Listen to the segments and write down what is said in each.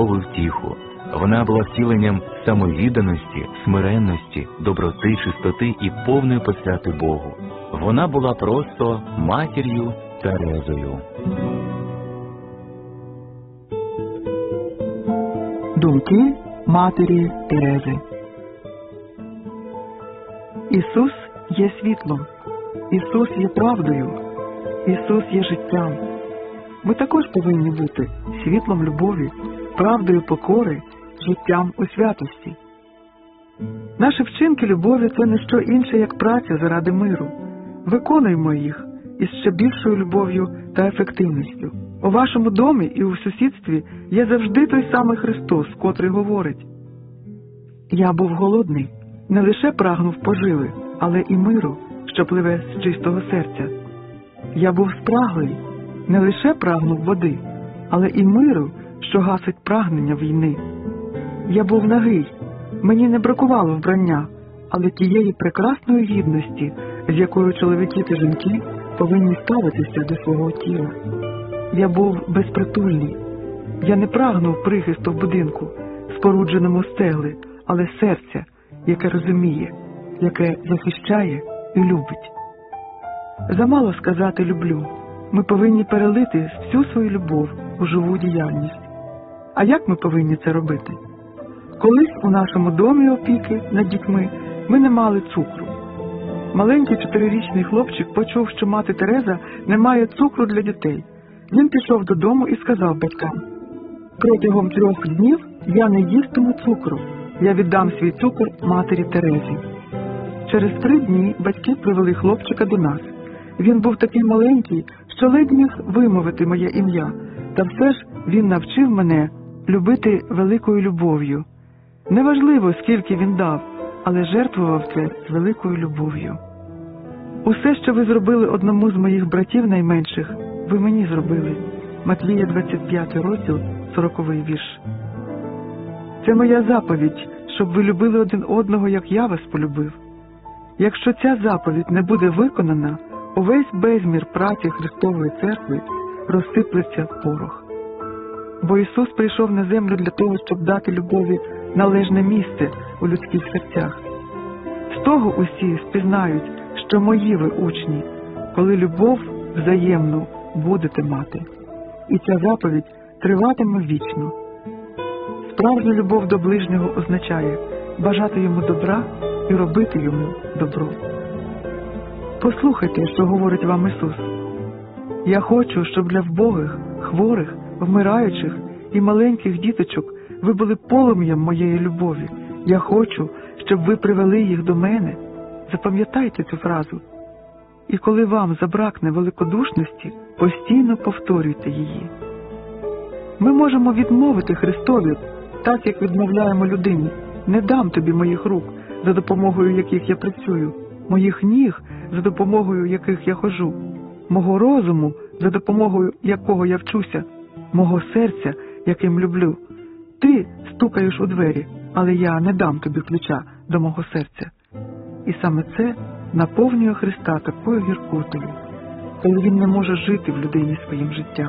любов і втіху. Вона була втіленням самовідданості, смиренності, доброти, чистоти і повної посвяти Богу. Вона була просто матір'ю Терезою. Думки матері Терези. Ісус є світлом. Ісус є правдою. Ісус є життям. Ми також повинні бути світлом любові, правдою покори, життям у святості. Наші вчинки любові – це не що інше, як праця заради миру. Виконуємо їх із ще більшою любов'ю та ефективністю. У вашому домі і у сусідстві є завжди той самий Христос, котрий говорить: «Я був голодний, не лише прагнув поживи, але і миру, що пливе з чистого серця. Я був спраглий, не лише прагнув води, але і миру, що гасить прагнення війни. Я був нагий, мені не бракувало вбрання, але тієї прекрасної гідності, з якою чоловіки та жінки повинні ставитися до свого тіла. Я був безпритульний. Я не прагнув прихисту в будинку, спорудженому з цегли, але серця, яке розуміє, яке захищає і любить. Замало сказати «люблю». Ми повинні перелити всю свою любов у живу діяльність. А як ми повинні це робити? Колись у нашому домі опіки над дітьми ми не мали цукру. Маленький 4-річний хлопчик почув, що мати Тереза не має цукру для дітей. Він пішов додому і сказав батькам: «Протягом 3 днів я не їстиму цукру. Я віддам свій цукор матері Терезі». Через 3 дні батьки привели хлопчика до нас. Він був такий маленький, що ледь міг вимовити моє ім'я, та все ж він навчив мене любити великою любов'ю. Неважливо, скільки він дав, але жертвував це з великою любов'ю. Усе, що ви зробили одному з моїх братів найменших, ви мені зробили. Матвія 25 розділ, 40-й вірш. Це моя заповідь, щоб ви любили один одного, як я вас полюбив. Якщо ця заповідь не буде виконана, увесь безмір праці Христової церкви розсиплеться в порох. Бо Ісус прийшов на землю для того, щоб дати любові належне місце у людських серцях. З того усі спізнають, що мої ви учні, коли любов взаємну будете мати. І ця заповідь триватиме вічно. Справжня любов до ближнього означає бажати йому добра і робити йому добро. Послухайте, що говорить вам Ісус. Я хочу, щоб для вбогих, хворих, вмираючих і маленьких діточок ви були полум'ям моєї любові. Я хочу, щоб ви привели їх до мене. Запам'ятайте цю фразу. І коли вам забракне великодушності, постійно повторюйте її. Ми можемо відмовити Христові, так як відмовляємо людині. Не дам тобі моїх рук, за допомогою яких я працюю, моїх ніг, за допомогою яких я хожу, мого розуму, за допомогою якого я вчуся, мого серця, яким люблю. Ти стукаєш у двері, але я не дам тобі ключа до мого серця. І саме це наповнює Христа такою гіркотою, коли Він не може жити в людині своїм життям.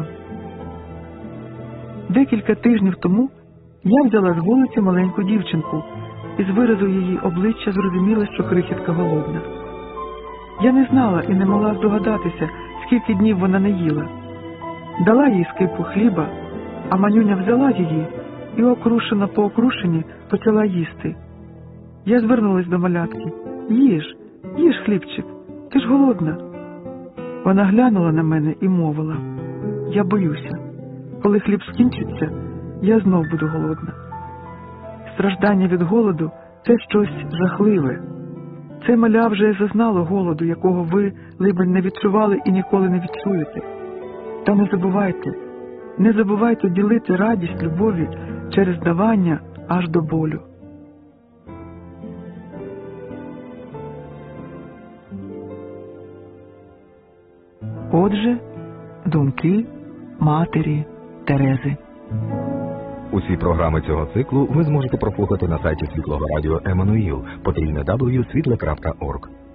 Декілька тижнів тому я взяла з вулиці маленьку дівчинку, і з виразу її обличчя зрозуміла, що крихітка голодна. Я не знала і не могла здогадатися, скільки днів вона не їла. Дала їй скипу хліба, а манюня взяла її і, окрушена по окрушенні, почала їсти. Я звернулась до малятки. «Їж, їж, хлібчик, ти ж голодна». Вона глянула на мене і мовила: «Я боюся. Коли хліб скінчиться, я знов буду голодна». Страждання від голоду – це щось жахливе. Це маля вже зазнало голоду, якого ви, либонь, не відчували і ніколи не відчуєте. Та не забувайте ділити радість любові через давання аж до болю. Отже, думки матері Терези. Усі програми цього циклу ви зможете прослухати на сайті Світлого Радіо Еммануїл, www.світле.орг.